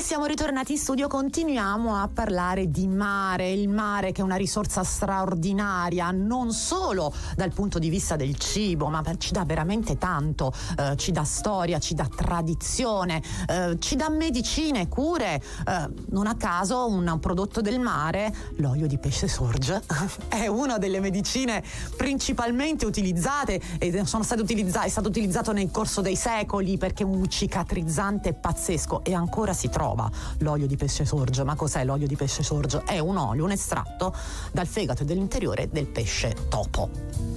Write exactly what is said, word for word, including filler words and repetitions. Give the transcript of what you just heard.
siamo ritornati in studio, continuiamo a parlare di mare, il mare che è una risorsa straordinaria, non solo dal punto di vista del cibo, ma ci dà veramente tanto, eh, ci dà storia, ci dà tradizione, eh, ci dà medicine, cure, eh, non a caso un prodotto del mare, l'olio di pesce sorge, è una delle medicine principalmente utilizzate e sono state utilizzate, è stato utilizzato nel corso dei secoli perché è un cicatrizzante pazzesco e ancora si trova l'olio di pesce sorge. Ma cos'è l'olio di pesce sorge? È un olio, un estratto dal fegato e dall'interiore del pesce topo.